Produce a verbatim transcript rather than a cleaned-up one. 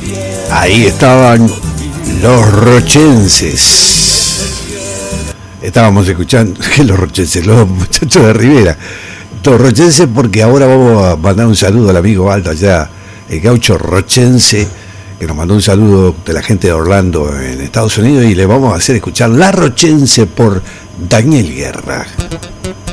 Ahí estaban los rochenses. Estábamos escuchando que los rochenses, los muchachos de Rivera. Los rochenses, porque ahora vamos a mandar un saludo al amigo Aldo allá, el gaucho rochense, que nos mandó un saludo de la gente de Orlando en Estados Unidos, y le vamos a hacer escuchar La Rochense por Daniel Guerra.